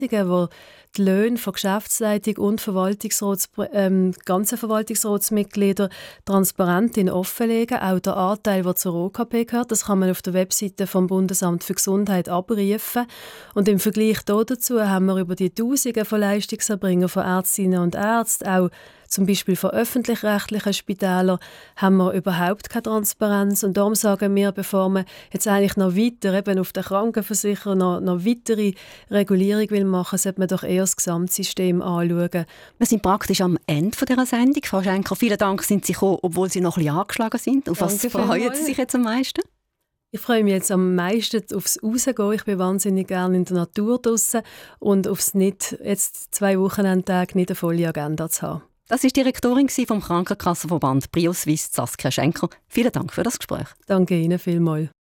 wo die Löhne von Geschäftsleitung und ganzen Verwaltungsratsmitgliedern transparent offenlegen. Auch der Anteil, der zur OKP gehört, das kann man auf der Webseite vom Bundesamt für Gesundheit abrufen. Und im Vergleich dazu haben wir über die Tausende von Leistungserbringern von Ärztinnen und Ärzten, auch zum Beispiel von öffentlich-rechtlichen Spitälern, haben wir überhaupt keine Transparenz. Und darum sagen wir, bevor man jetzt eigentlich noch weiter eben auf den Krankenversicherer noch weitere Regulierung will machen, sollte man doch eher das Gesamtsystem anschauen. Wir sind praktisch am Ende dieser Sendung. Frau Schenker, vielen Dank, sind Sie gekommen, obwohl Sie noch ein bisschen angeschlagen sind. Auf was freuen Sie sich jetzt am meisten? Ich freue mich jetzt am meisten aufs Rausgehen. Ich bin wahnsinnig gerne in der Natur draussen und aufs nicht jetzt 2 Wochenendtage nicht eine volle Agenda zu haben. Das war die Direktorin vom Krankenkassenverband Brio Suisse, Saskia Schenker. Vielen Dank für das Gespräch. Danke Ihnen vielmals.